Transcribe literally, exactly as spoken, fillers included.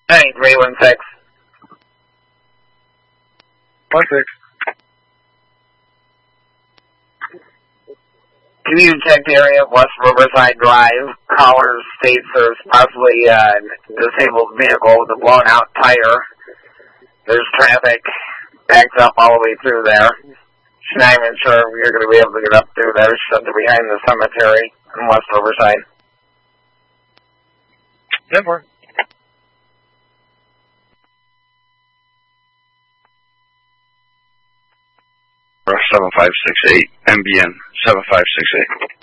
nine three one six. One six. Can you check the area of West Riverside Drive? Caller states there's possibly a disabled vehicle with a blown out tire. There's traffic backed up all the way through there. She's not even sure if you're going to be able to get up through there. She's behind the cemetery in West Riverside. Denver. seven five six eight, M B N seven five six eight.